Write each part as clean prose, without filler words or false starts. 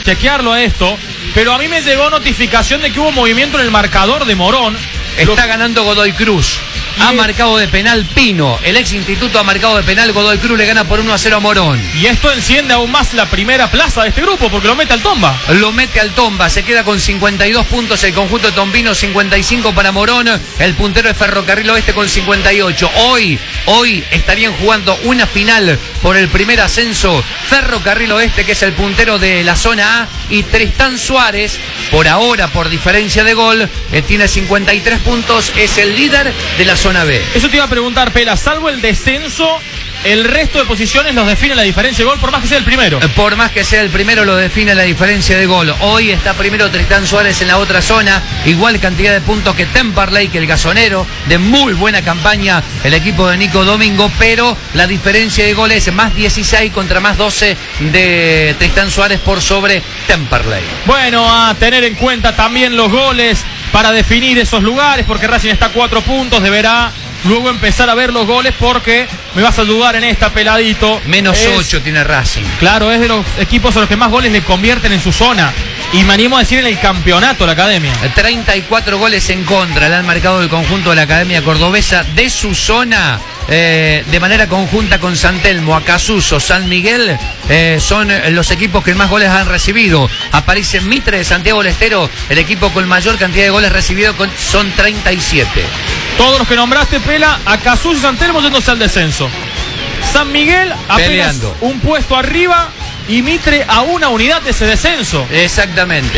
chequearlo a esto, pero a mí me llegó notificación de que hubo movimiento en el marcador de Morón. Está ganando Godoy Cruz. Ha marcado de penal Pino. El ex instituto ha marcado de penal. Godoy Cruz le gana por 1-0 a Morón. Y esto enciende aún más la primera plaza de este grupo porque lo mete al Tomba. Lo mete al Tomba. Se queda con 52 puntos el conjunto tombino, 55 para Morón. El puntero es Ferrocarril Oeste con 58. Hoy estarían jugando una final por el primer ascenso. Ferrocarril Oeste, que es el puntero de la zona A, y Tristán Suárez, por ahora, por diferencia de gol, tiene 53 puntos. Es el líder de la zona B. Eso te iba a preguntar, Pela, salvo el descenso, el resto de posiciones los define la diferencia de gol, por más que sea el primero. Por más que sea el primero, lo define la diferencia de gol. Hoy está primero Tristán Suárez en la otra zona, igual cantidad de puntos que Temperley, que el Gasonero, de muy buena campaña el equipo de Nico Domingo, pero la diferencia de gol es más 16 contra más 12 de Tristán Suárez por sobre Temperley. Bueno, a tener en cuenta también los goles para definir esos lugares, porque Racing está a 4 puntos, deberá luego empezar a ver los goles, porque me vas a ayudar en esta, Peladito. Menos 8 tiene Racing. Claro, es de los equipos a los que más goles le convierten en su zona. Y me animo a decir en el campeonato la Academia. 34 goles en contra le han marcado el conjunto de la Academia Cordobesa de su zona. De manera conjunta con San Telmo, Acasuso, San Miguel, son los equipos que más goles han recibido. Aparece Mitre de Santiago del Estero, el equipo con mayor cantidad de goles recibidos, son 37. Todos los que nombraste, Pela, Acasuso y San Telmo yéndose al descenso. San Miguel apenas peleando un puesto arriba y Mitre a una unidad de ese descenso. Exactamente.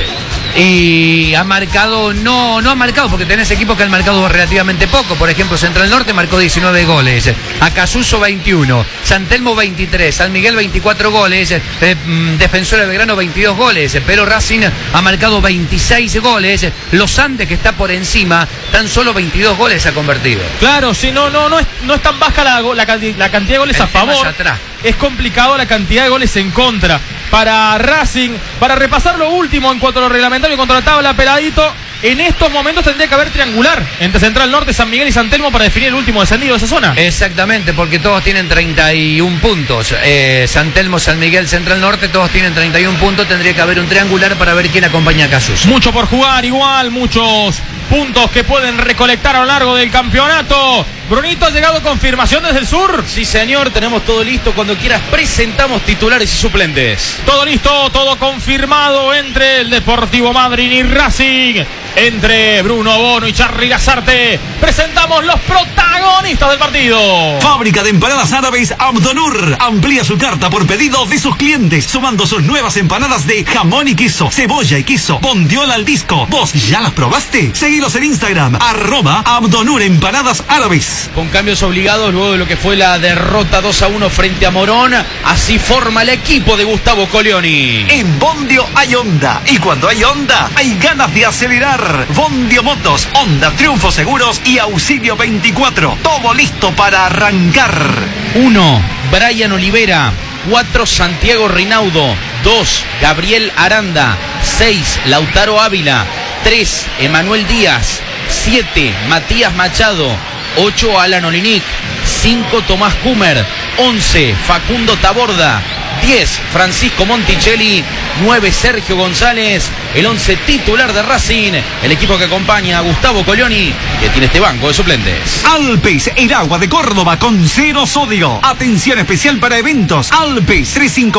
Y ha marcado, no ha marcado, porque tenés equipos que han marcado relativamente poco. Por ejemplo, Central Norte marcó 19 goles, Acasuso 21, San Telmo 23, San Miguel 24 goles, Defensor de Belgrano 22 goles, pero Racing ha marcado 26 goles. Los Andes, que está por encima, tan solo 22 goles ha convertido. Claro, sí, no es tan baja la cantidad de goles a favor. Atrás. Es complicado la cantidad de goles en contra para Racing. Para repasar lo último en cuanto a lo reglamentario contra la tabla, Peladito, en estos momentos tendría que haber triangular entre Central Norte, San Miguel y San Telmo para definir el último descendido de esa zona. Exactamente, porque todos tienen 31 puntos. San Telmo, San Miguel, Central Norte, todos tienen 31 puntos. Tendría que haber un triangular para ver quién acompaña a Acasuso. Mucho por jugar, igual, muchos puntos que pueden recolectar a lo largo del campeonato. Brunito, ¿ha llegado confirmación desde el sur? Sí, señor, tenemos todo listo. Cuando quieras presentamos titulares y suplentes. Todo listo, todo confirmado entre el Deportivo Madryn y Racing. Entre Bruno Bono y Charly Lazarte. Presentamos los protagonistas del partido. Fábrica de empanadas árabes Abdonur. Amplía su carta por pedido de sus clientes, sumando sus nuevas empanadas de jamón y queso, cebolla y queso, bondiola al disco. ¿Vos ya las probaste? Seguilos en Instagram, @Abdonur Empanadas Árabes. Con cambios obligados luego de lo que fue la derrota 2-1 frente a Morón. Así forma el equipo de Gustavo Colioni. En Bondio hay onda, y cuando hay onda, hay ganas de acelerar. Bondio Motos, Honda, Triunfo Seguros y Auxilio 24. Todo listo para arrancar. 1. Brian Olivera. 4. Santiago Rinaudo. 2. Gabriel Aranda. 6. Lautaro Ávila. 3. Emanuel Díaz. 7. Matías Machado. 8. Alan Olinic. 5. Tomás Kumer. 11. Facundo Taborda. 10. Francisco Monticelli. 9. Sergio González. El 11 titular de Racing. El equipo que acompaña a Gustavo Colioni, que tiene este banco de suplentes. Alpes, el agua de Córdoba con 0 sodio. Atención especial para eventos. Alpes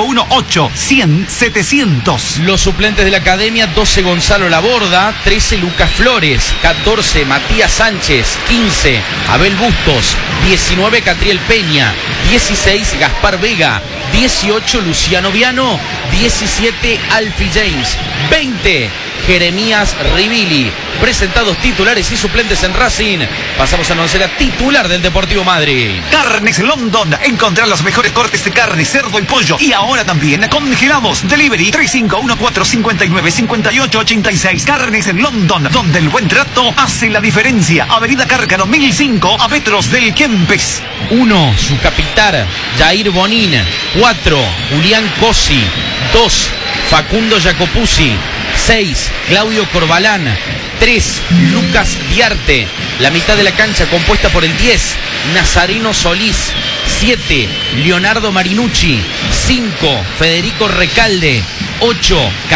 3518-100-700. Los suplentes de la Academia: 12 Gonzalo Laborda, 13 Lucas Flores, 14 Matías Sánchez, 15 Abel Bustos, 19 Catriel Peña, 16 Gaspar Vega, 18 Luciano Viano, 17 Alfie James, 20 Jeremías Rivili. Presentados titulares y suplentes en Racing, pasamos a conocer a titular del Deportivo Madryn. Carnes London. Encontrar los mejores cortes de carne, cerdo y pollo. Y ahora también congelados. Delivery 3514595886. Carnes en London, donde el buen trato hace la diferencia. Avenida Cárcano 1005, a metros del Kempes. 1. Su capitán, Jair Bonín. 4. Julián Cosi. 2. Facundo Jacopuzzi. 6. Claudio Corbalán. 3. Lucas Diarte. La mitad de la cancha compuesta por el 10. Nazareno Solís. 7. Leonardo Marinucci. 5. Federico Recalde. 8.